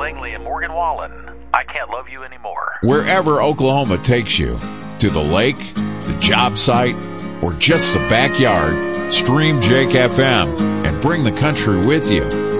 Langley and Morgan Wallen. I Can't Love You Anymore. Wherever Oklahoma takes you, to the lake, the job site, or just the backyard, stream Jake FM and bring the country with you.